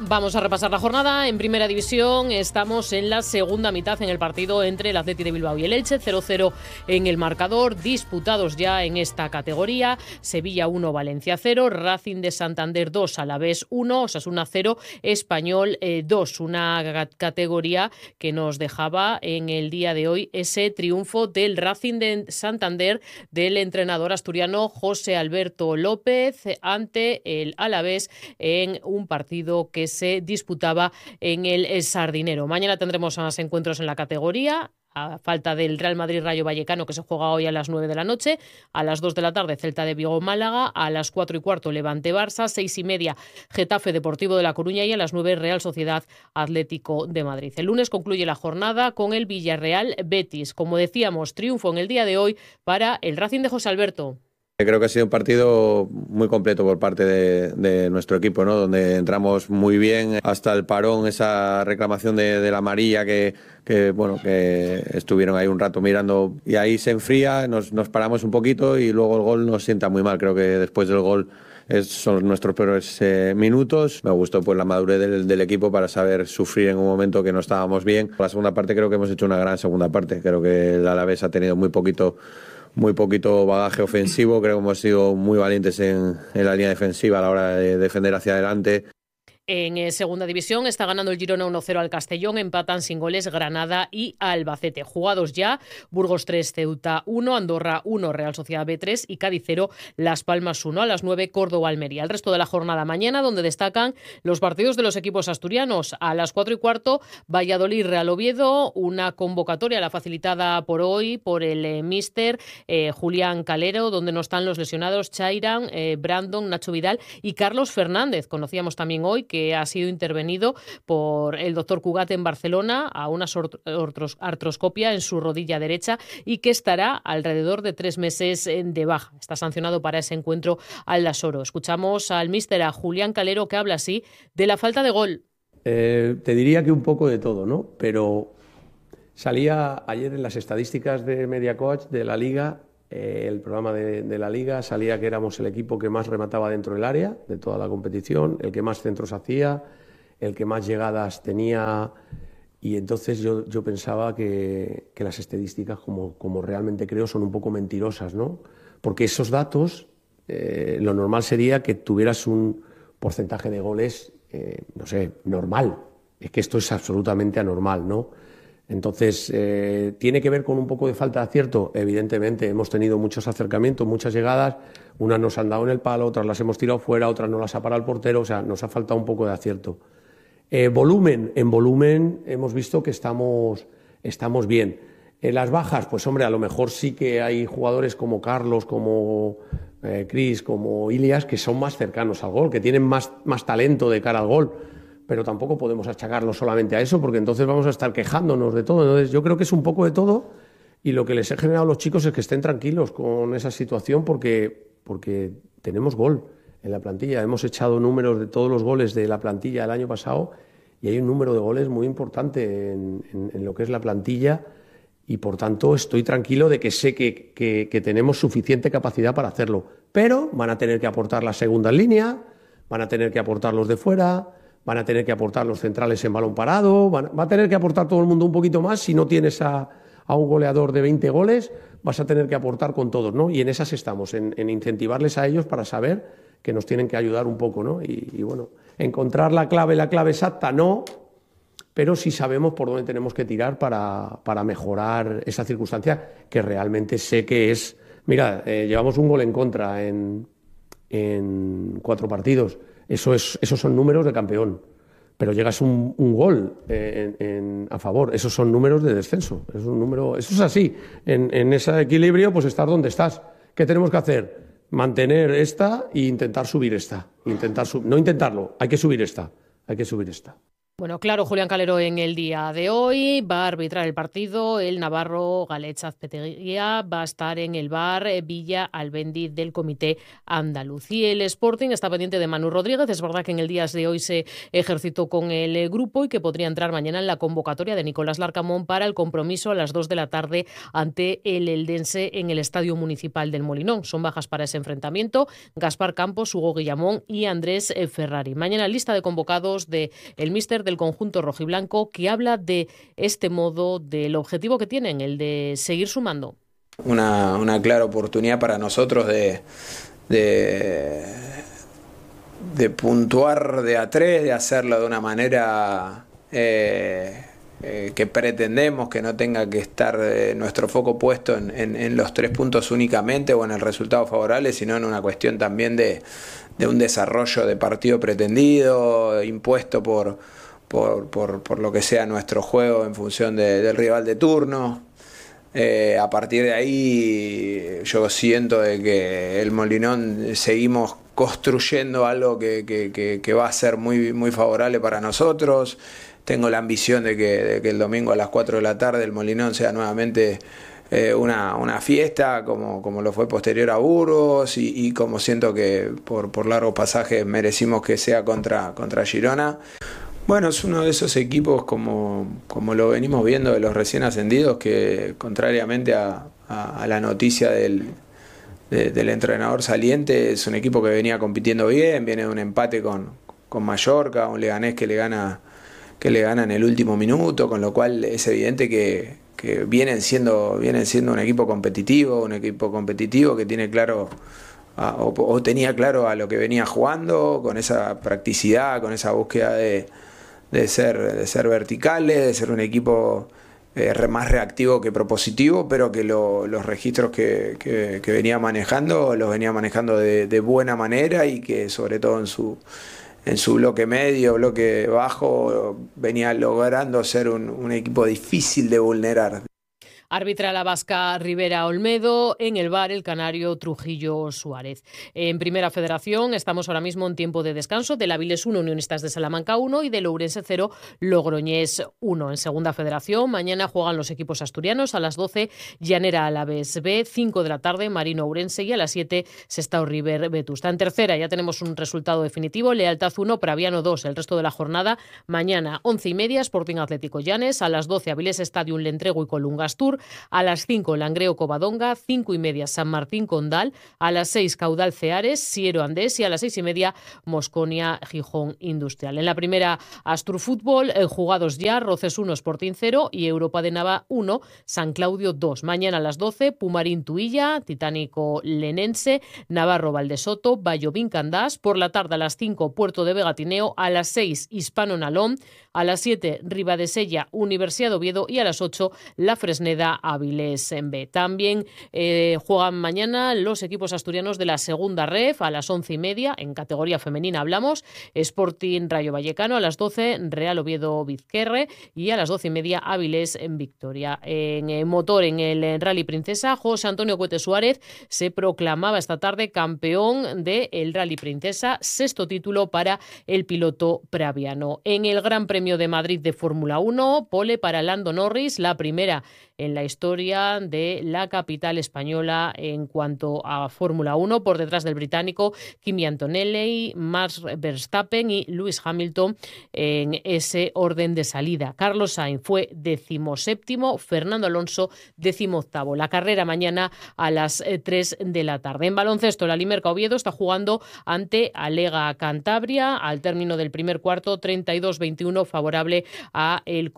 Vamos a repasar la jornada. En primera división estamos en la segunda mitad en el partido entre el Athletic de Bilbao y el Elche. 0-0 en el marcador, disputados ya en esta categoría. Sevilla 1, Valencia 0, Racing de Santander 2, Alavés 1, Osasuna 0, Español 2. Una categoría que nos dejaba en el día de hoy ese triunfo del Racing de Santander del entrenador asturiano José Alberto López ante el Alavés en un partido que se disputaba en el Sardinero. Mañana tendremos más encuentros en la categoría, a falta del Real Madrid Rayo Vallecano, que se juega hoy a las 9 de la noche, a las 2 de la tarde Celta de Vigo Málaga, a las 4:15 Levante Barça, 6:30 Getafe Deportivo de La Coruña y a las 9 Real Sociedad Atlético de Madrid. El lunes concluye la jornada con el Villarreal Betis. Como decíamos, triunfo en el día de hoy para el Racing de José Alberto. Creo que ha sido un partido muy completo por parte de nuestro equipo, ¿no? Donde entramos muy bien hasta el parón, esa reclamación de la amarilla que estuvieron ahí un rato mirando y ahí se enfría, nos paramos un poquito y luego el gol nos sienta muy mal. Creo que después del gol son nuestros peores minutos. Me gustó pues la madurez del equipo para saber sufrir en un momento que no estábamos bien. La segunda parte creo que hemos hecho una gran segunda parte. Creo que el Alavés ha tenido muy poquito bagaje ofensivo. Creo que hemos sido muy valientes en la línea defensiva a la hora de defender hacia adelante. En segunda división está ganando el Girona 1-0 al Castellón, empatan sin goles Granada y Albacete. Jugados ya, Burgos 3, Ceuta 1, Andorra 1, Real Sociedad B 3 y Cádiz 0, Las Palmas 1. A las 9, Córdoba Almería. El resto de la jornada mañana, donde destacan los partidos de los equipos asturianos. A las 4:15, Valladolid Real Oviedo, una convocatoria la facilitada por hoy por el míster Julián Calero, donde no están los lesionados Chairan, Brandon, Nacho Vidal y Carlos Fernández. Conocíamos también hoy que ha sido intervenido por el doctor Cugat en Barcelona a una artroscopia en su rodilla derecha y que estará alrededor de 3 meses de baja. Está sancionado para ese encuentro al Lasoro. Escuchamos al míster, a Julián Calero, que habla así de la falta de gol. Te diría que un poco de todo, ¿no? Pero salía ayer en las estadísticas de MediaCoach de la Liga, el programa de la Liga, salía que éramos el equipo que más remataba dentro del área de toda la competición, el que más centros hacía, el que más llegadas tenía, y entonces yo pensaba que las estadísticas, como realmente creo, son un poco mentirosas, ¿no? Porque esos datos, lo normal sería que tuvieras un porcentaje de goles, no sé, normal. Es que esto es absolutamente anormal, ¿no? Entonces, ¿tiene que ver con un poco de falta de acierto? Evidentemente, hemos tenido muchos acercamientos, muchas llegadas, unas nos han dado en el palo, otras las hemos tirado fuera, otras no las ha parado el portero, o sea, nos ha faltado un poco de acierto. En volumen hemos visto que estamos bien. En las bajas, pues hombre, a lo mejor sí que hay jugadores como Carlos, como Cris, como Ilias, que son más cercanos al gol, que tienen más talento de cara al gol. Pero tampoco podemos achacarlo solamente a eso, porque entonces vamos a estar quejándonos de todo. Entonces yo creo que es un poco de todo, y lo que les he generado a los chicos es que estén tranquilos con esa situación, porque tenemos gol en la plantilla. Hemos echado números de todos los goles de la plantilla del año pasado y hay un número de goles muy importante en lo que es la plantilla, y por tanto estoy tranquilo de que sé que tenemos suficiente capacidad para hacerlo. Pero van a tener que aportar la segunda línea, van a tener que aportar los de fuera, van a tener que aportar los centrales en balón parado, va a tener que aportar todo el mundo un poquito más. Si no tienes a un goleador de 20 goles, vas a tener que aportar con todos, ¿no? Y en esas estamos, en incentivarles a ellos para saber que nos tienen que ayudar un poco, ¿no? Y bueno, encontrar la clave exacta no, pero sí sabemos por dónde tenemos que tirar para mejorar esa circunstancia, que realmente sé que es... Mira, llevamos un gol en contra en 4 partidos. Esos son números de campeón, pero llegas un gol a favor, esos son números de descenso. Eso es así. En ese equilibrio, pues estar donde estás. ¿Qué tenemos que hacer? Mantener esta e intentar subir esta. No intentarlo, hay que subir esta. Bueno, claro, Julián Calero en el día de hoy va a arbitrar el partido el navarro Galech Azpeteguía, va a estar en el bar Villa Albendiz del Comité Andaluz. Y el Sporting está pendiente de Manu Rodríguez. Es verdad que en el día de hoy se ejercitó con el grupo y que podría entrar mañana en la convocatoria de Nicolás Larcamón para el compromiso a las 2 de la tarde ante el Eldense en el Estadio Municipal del Molinón. Son bajas para ese enfrentamiento Gaspar Campos, Hugo Guillamón y Andrés Ferrari. Mañana lista de convocados del míster del conjunto rojiblanco, que habla de este modo, del objetivo que tienen, el de seguir sumando. Una clara oportunidad para nosotros de puntuar de a 3, de hacerlo de una manera que pretendemos, que no tenga que estar nuestro foco puesto en los 3 puntos únicamente o en el resultado favorable, sino en una cuestión también de un desarrollo de partido pretendido, impuesto por lo que sea nuestro juego en función del rival de turno. A partir de ahí yo siento de que el Molinón seguimos construyendo algo que va a ser muy, muy favorable para nosotros. Tengo la ambición de que el domingo a las 4 de la tarde el Molinón sea nuevamente una fiesta como lo fue posterior a Burgos y como siento que por largos pasajes merecimos que sea contra Girona. Bueno, es uno de esos equipos como lo venimos viendo de los recién ascendidos, que contrariamente a la noticia del entrenador saliente, es un equipo que venía compitiendo bien, viene de un empate con Mallorca, un Leganés que le gana en el último minuto, con lo cual es evidente que vienen siendo un equipo competitivo que tiene claro o tenía claro a lo que venía jugando, con esa practicidad, con esa búsqueda de ser verticales, de ser un equipo más reactivo que propositivo, pero que los registros que venía manejando los venía manejando de buena manera, y que sobre todo en su bloque medio, bloque bajo, venía logrando ser un equipo difícil de vulnerar. Arbitra la vasca Rivera Olmedo, en el VAR el canario Trujillo Suárez. En Primera Federación estamos ahora mismo en tiempo de descanso del Avilés 1, Unionistas de Salamanca 1 y del Ourense 0, Logroñés 1. En Segunda Federación mañana juegan los equipos asturianos a las 12, Llanera Alavés B, 5 de la tarde Marino Ourense y a las 7 Sestao River Vetusta. En tercera ya tenemos un resultado definitivo, Lealtad 1, Praviano 2. El resto de la jornada mañana 11:30 Sporting Atlético Llanes, a las 12 Avilés Stadium Lentrego y Colungas Tour, a las 5 Langreo Covadonga, 5:30 San Martín Condal, a las 6 Caudal Ceares, Siero Andés y a las 6:30 Mosconia Gijón Industrial. En la primera Astrofútbol, jugados ya, Roces 1, Sporting 0 y Europa de Nava 1, San Claudio 2. Mañana a las 12 Pumarín Tuilla, Titánico Lenense, Navarro Valdesoto, Vallovín Candás. Por la tarde a las 5 Puerto de Vegatineo, a las 6 Hispano Nalón, a las 7 Ribadesella Universidad de Oviedo y a las 8 La Fresneda Avilés en B. También juegan mañana los equipos asturianos de la segunda ref a las 11:30, en categoría femenina hablamos, Sporting Rayo Vallecano, a las 12 Real Oviedo Vizquerre y a las 12:30 Avilés en Victoria. En motor, en el Rally Princesa, José Antonio Cuete Suárez se proclamaba esta tarde campeón del Rally Princesa, 6º título para el piloto praviano. En el Gran Premio de Madrid de Fórmula 1, pole para Lando Norris, la primera en la historia de la capital española en cuanto a Fórmula 1, por detrás del británico Kimi Antonelli, Max Verstappen y Lewis Hamilton en ese orden de salida. Carlos Sainz fue 17º, Fernando Alonso 18º. La carrera mañana a las 3 de la tarde. En baloncesto, la Limerca Oviedo está jugando ante Alega Cantabria al término del primer cuarto, 32-21 favorable a el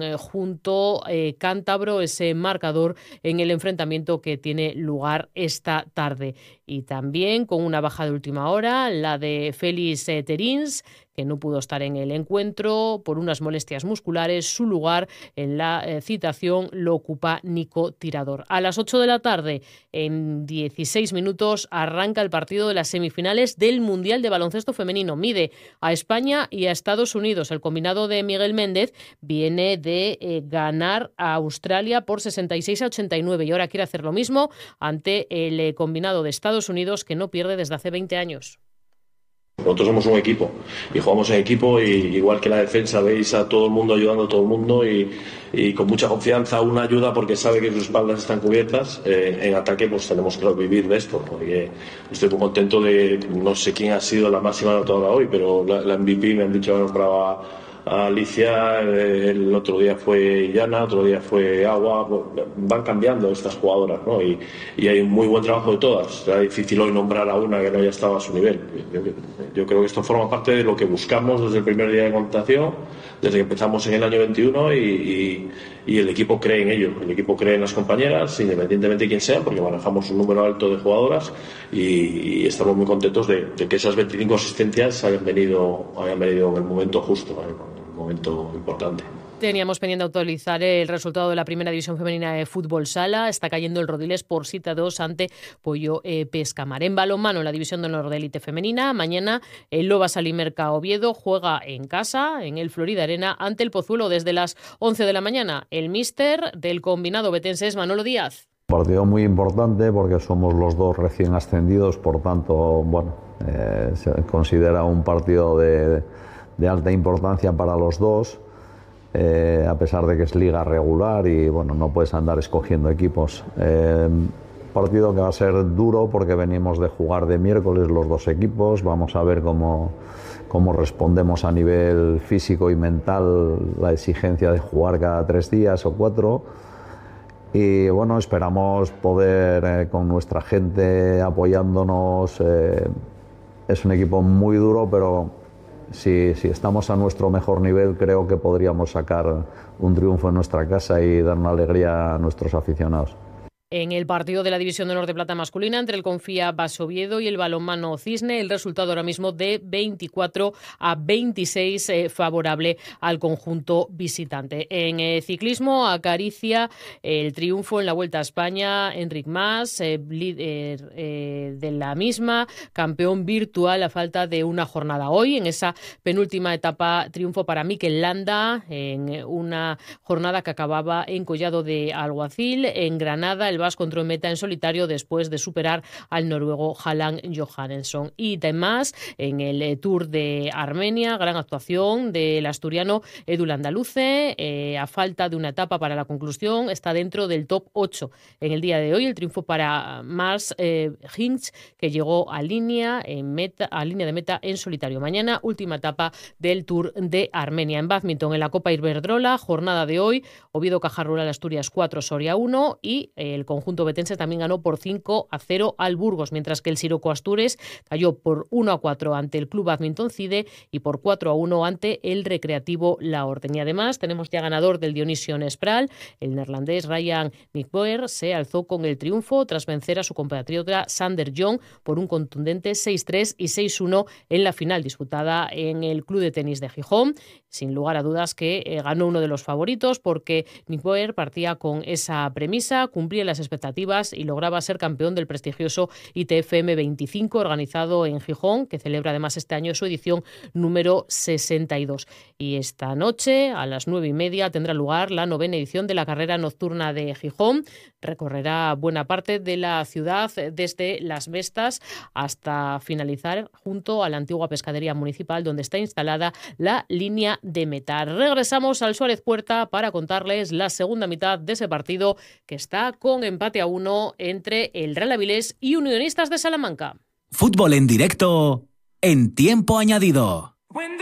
conjunto cántabro, ese marcador en el enfrentamiento que tiene lugar esta tarde. Y también con una baja de última hora, la de Félix Terins, que no pudo estar en el encuentro por unas molestias musculares. Su lugar en la citación lo ocupa Nico Tirador. A las 8 de la tarde, en 16 minutos, arranca el partido de las semifinales del Mundial de Baloncesto Femenino. Mide a España y a Estados Unidos. El combinado de Miguel Méndez viene de ganar a Australia por 66-89 y ahora quiere hacer lo mismo ante el combinado de Estados Unidos, que no pierde desde hace 20 años. nosotros somos un equipo y jugamos en equipo, y igual que la defensa veis a todo el mundo ayudando a todo el mundo y con mucha confianza uno ayuda porque sabe que sus espaldas están cubiertas. En ataque pues tenemos que vivir de esto, porque estoy muy contento de, no sé quién ha sido la máxima anotadora hoy, pero la MVP me han dicho que nombraba a Alicia, el otro día fue Yana, otro día fue Agua. Van cambiando estas jugadoras, ¿no? Y hay un muy buen trabajo de todas. Será difícil hoy nombrar a una que no haya estado a su nivel. Yo creo que esto forma parte de lo que buscamos desde el primer día de contratación, desde que empezamos en el año 21, y el equipo cree en ello. El equipo cree en las compañeras, independientemente de quién sea, porque manejamos un número alto de jugadoras, y estamos muy contentos de que esas 25 asistencias hayan venido en el momento justo, ¿no? Momento importante. Teníamos pendiente actualizar el resultado de la primera división femenina de fútbol sala. Está cayendo el Rodiles por 7-2 ante Pollo Pescamar. En balonmano, en la división de honor de élite femenina, mañana el Lobas Alimerca Oviedo juega en casa, en el Florida Arena, ante el Pozuelo desde las 11 de la mañana. El míster del combinado betense es Manolo Díaz. Partido muy importante porque somos los dos recién ascendidos, por tanto, se considera un partido de alta importancia para los dos, a pesar de que es liga regular y no puedes andar escogiendo equipos. Partido que va a ser duro porque venimos de jugar de miércoles los dos equipos. Vamos a ver cómo respondemos a nivel físico y mental la exigencia de jugar cada 3 días o 4. Y esperamos poder, con nuestra gente apoyándonos, es un equipo muy duro, pero si estamos a nuestro mejor nivel, creo que podríamos sacar un triunfo en nuestra casa y dar una alegría a nuestros aficionados. En el partido de la División de Honor de Plata masculina entre el Confía Bas Oviedo y el balonmano Cisne, el resultado ahora mismo de 24-26 favorable al conjunto visitante. En ciclismo acaricia el triunfo en la Vuelta a España Enric Mas, líder de la misma, campeón virtual a falta de una jornada. Hoy, en esa penúltima etapa, triunfo para Mikel Landa en una jornada que acababa en Collado de Alguacil. En Granada, el vasco entró en meta en solitario después de superar al noruego Halland Johannesson. Y además, en el Tour de Armenia, gran actuación del asturiano Edu Landaluce. A falta de una etapa para la conclusión, está dentro del top 8 en el día de hoy. El triunfo para Mars Hinch, que llegó a línea de meta en solitario. Mañana, última etapa del Tour de Armenia. En bádminton, en la Copa Iberdrola, jornada de hoy, Oviedo Caja Rural Asturias 4, Soria 1, y el conjunto betense también ganó por 5-0 al Burgos, mientras que el Siroco Astures cayó por 1-4 ante el Club Bádminton Cide y por 4-1 ante el Recreativo La Orden. Y además tenemos ya ganador del Dionisio Nespral. El neerlandés Ryan Nickboer se alzó con el triunfo tras vencer a su compatriota Sander Jong por un contundente 6-3 y 6-1 en la final disputada en el Club de Tenis de Gijón. Sin lugar a dudas que ganó uno de los favoritos, porque Nickboer partía con esa premisa, cumplía las expectativas y lograba ser campeón del prestigioso ITFM 25 organizado en Gijón, que celebra además este año su edición número 62. Y esta noche a las 9:30 tendrá lugar la 9ª edición de la carrera nocturna de Gijón. Recorrerá buena parte de la ciudad desde Las Vestas hasta finalizar junto a la antigua pescadería municipal, donde está instalada la línea de meta. Regresamos al Suárez Puerta para contarles la segunda mitad de ese partido, que está con empate a 1 entre el Real Avilés y Unionistas de Salamanca. Fútbol en directo en tiempo añadido.